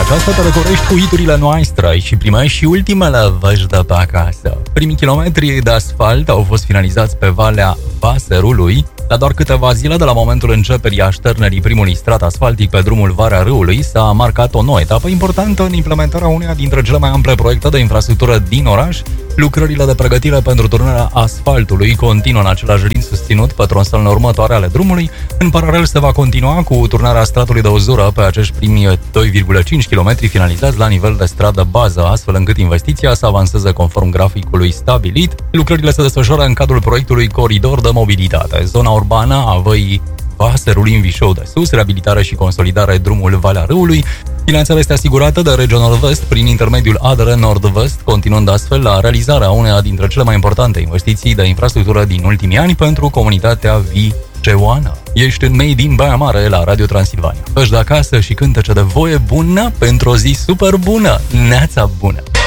aceasta te recorești cu hiturile noastre și primești și ultimele vești de pe acasă. Primii kilometri de asfalt au fost finalizați pe Valea Vaserului. La doar câteva zile de la momentul începerii așternerii primului strat asfaltic pe drumul Valea Râului s-a marcat o nouă etapă importantă în implementarea uneia dintre cele mai ample proiecte de infrastructură din oraș. Lucrările de pregătire pentru turnarea asfaltului continuă în același ritm susținut pe tronsoanele următoare ale drumului. În paralel se va continua cu turnarea stratului de uzură pe acești primi 2,5 km finalizați la nivel de stradă bază, astfel încât investiția să avanseze conform graficului stabilit. Lucrările se desfășoară în cadrul proiectului Coridor de Mobilitate. Zona urbană a Văii Vaserului în Vișeu de Sus, reabilitare și consolidare drumul Valea Râului. Finanțarea este asigurată de Regional Vest prin intermediul ADR Nord-Vest, continuând astfel la realizarea uneia dintre cele mai importante investiții de infrastructură din ultimii ani pentru comunitatea viceoană. Ești în Made in Baia Mare la Radio Transilvania. Făși de acasă și cântece de voie bună pentru o zi super bună. Neața bună!